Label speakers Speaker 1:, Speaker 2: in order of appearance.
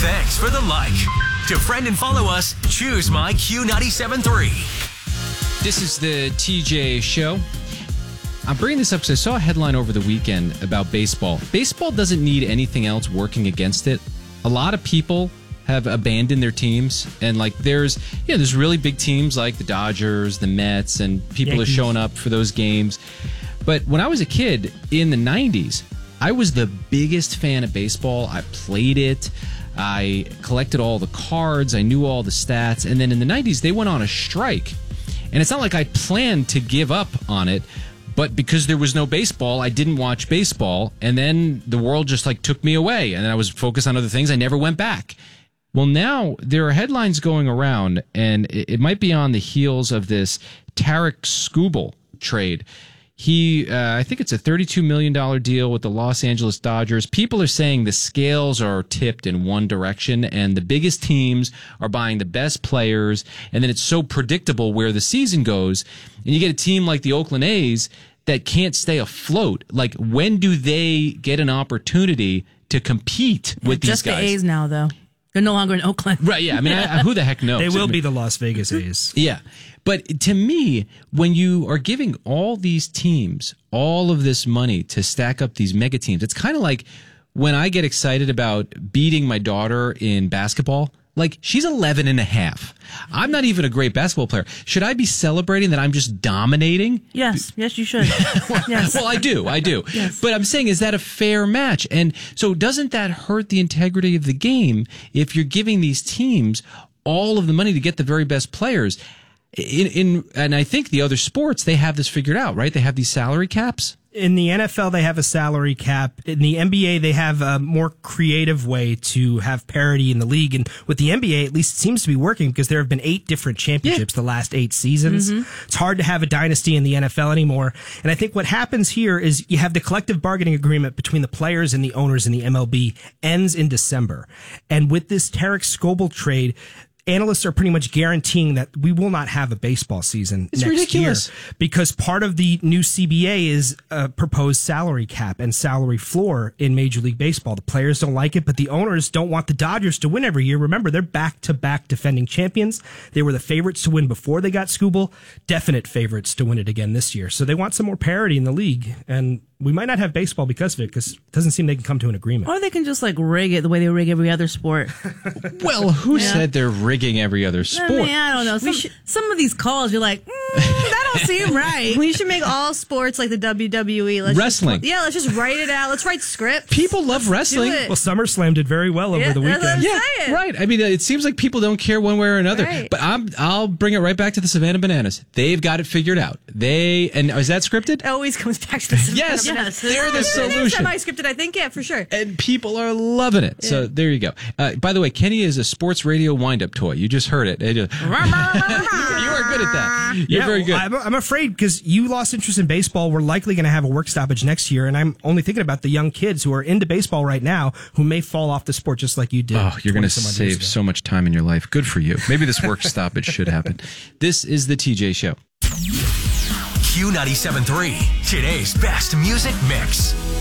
Speaker 1: Thanks for the like. To friend and follow us, choose my Q97.3.
Speaker 2: This is the TJ Show. I'm bringing this up because I saw a headline over the weekend about baseball. Baseball doesn't need anything else working against it. A lot of people have abandoned their teams, and there's really big teams like the Dodgers, the Mets, and people
Speaker 3: Yankees.
Speaker 2: are showing up for those games. But when I was a kid in the 90s, I was the biggest fan of baseball. I played it. I collected all the cards. I knew all the stats. And then in the 90s, they went on a strike. And it's not like I planned to give up on it, but because there was no baseball, I didn't watch baseball. And then the world just took me away. And then I was focused on other things. I never went back. Well, now there are headlines going around, and it might be on the heels of this Tarik Skubal trade. I think it's a $32 million deal with the Los Angeles Dodgers. People are saying the scales are tipped in one direction, and the biggest teams are buying the best players, and then it's so predictable where the season goes. And you get a team like the Oakland A's that can't stay afloat. When do they get an opportunity to compete with these
Speaker 4: just
Speaker 2: guys?
Speaker 4: Just the A's now, though. They're no longer in Oakland.
Speaker 2: Right, yeah. I mean, who the heck knows?
Speaker 3: They will be the Las Vegas A's.
Speaker 2: Yeah. But to me, when you are giving all these teams all of this money to stack up these mega teams, it's kind of like when I get excited about beating my daughter in basketball. She's 11 and a half. I'm not even a great basketball player. Should I be celebrating that I'm just dominating?
Speaker 4: Yes, you should. Yes.
Speaker 2: Well, I do.
Speaker 4: Yes.
Speaker 2: But I'm saying, is that a fair match? And so doesn't that hurt the integrity of the game if you're giving these teams all of the money to get the very best players? And I think the other sports, they have this figured out, right? They have these salary caps.
Speaker 3: In the NFL, they have a salary cap. In the NBA, they have a more creative way to have parity in the league. And with the NBA, at least it seems to be working because there have been 8 different championships the last 8 seasons. Mm-hmm. It's hard to have a dynasty in the NFL anymore. And I think what happens here is you have the collective bargaining agreement between the players and the owners in the MLB ends in December. And with this Tarik Skubal trade, analysts are pretty much guaranteeing that we will not have a baseball season next
Speaker 2: ridiculous.
Speaker 3: year because part of the new CBA is a proposed salary cap and salary floor in Major League Baseball. The players don't like it, but the owners don't want the Dodgers to win every year. Remember, they're back-to-back defending champions. They were the favorites to win before they got Skubal, definite favorites to win it again this year. So they want some more parity in the league, and we might not have baseball because of it because it doesn't seem they can come to an agreement.
Speaker 4: Or they can just rig it the way they rig every other sport.
Speaker 2: Well, who said they're rigging every other sport?
Speaker 4: I don't know. Some of these calls, you're like, that don't seem right.
Speaker 5: We should make all sports like the WWE.
Speaker 2: Wrestling.
Speaker 5: Let's just write it out. Let's write scripts.
Speaker 2: People love wrestling.
Speaker 3: Well, SummerSlam did very well over the weekend.
Speaker 5: That's what I'm saying.
Speaker 2: Right. I mean, it seems like people don't care one way or another.
Speaker 5: Right.
Speaker 2: But I'll bring it right back to the Savannah Bananas. They've got it figured out. And is that scripted?
Speaker 5: It always comes back to the
Speaker 2: Yes. They're the
Speaker 5: They're
Speaker 2: solution.
Speaker 5: semi-scripted, I think. Yeah, for sure.
Speaker 2: And people are loving it. So there you go. By the way, Kenny is a sports radio wind-up toy. You just heard it. You are good at that. You're very good.
Speaker 3: I'm afraid because you lost interest in baseball, we're likely going to have a work stoppage next year, and I'm only thinking about the young kids who are into baseball right now who may fall off the sport just like you did.
Speaker 2: Oh, you're going to save so much time in your life. Good for you. Maybe this work stoppage should happen. This is the TJ Show.
Speaker 1: Q97.3, today's best music mix.